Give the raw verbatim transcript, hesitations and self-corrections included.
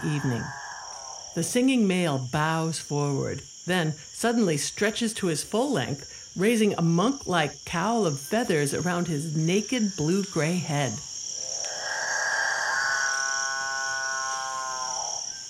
evening. The singing male bows forward, then suddenly stretches to his full length, raising a monk-like cowl of feathers around his naked blue-gray head.